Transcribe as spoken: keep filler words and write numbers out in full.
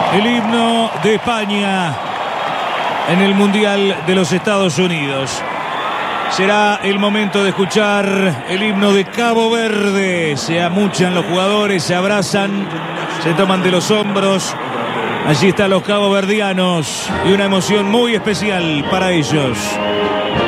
el himno de España en el Mundial de los Estados Unidos. Será el momento de escuchar el himno de Cabo Verde. Se amuchan los jugadores, se abrazan, se toman de los hombros. Allí están los caboverdianos y una emoción muy especial para ellos.